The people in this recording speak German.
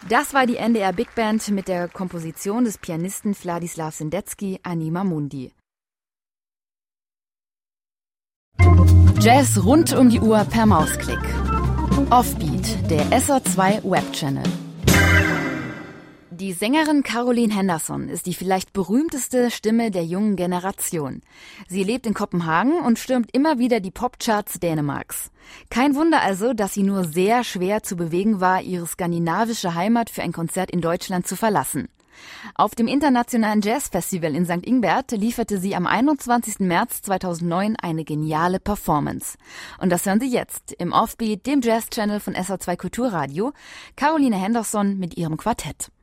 Das war die NDR Big Band mit der Komposition des Pianisten Wladislaw Sendecki, Anima Mundi. Jazz rund um die Uhr per Mausklick. Offbeat, der SR2 Webchannel. Die Sängerin Caroline Henderson ist die vielleicht berühmteste Stimme der jungen Generation. Sie lebt in Kopenhagen und stürmt immer wieder die Popcharts Dänemarks. Kein Wunder also, dass sie nur sehr schwer zu bewegen war, ihre skandinavische Heimat für ein Konzert in Deutschland zu verlassen. Auf dem Internationalen Jazzfestival in St. Ingbert lieferte sie am 21. März 2009 eine geniale Performance. Und das hören Sie jetzt im Offbeat, dem Jazz-Channel von SR2 Kulturradio, Caroline Henderson mit ihrem Quartett.